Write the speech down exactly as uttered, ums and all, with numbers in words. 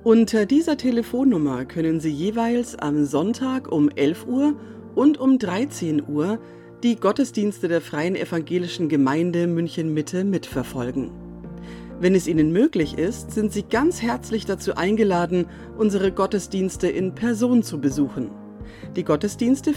Unter dieser Telefonnummer können Sie jeweils am Sonntag um elf Uhr und um dreizehn Uhr die Gottesdienste der Freien Evangelischen Gemeinde München-Mitte mitverfolgen. Wenn es Ihnen möglich ist, sind Sie ganz herzlich dazu eingeladen, unsere Gottesdienste in Person zu besuchen. Die Gottesdienste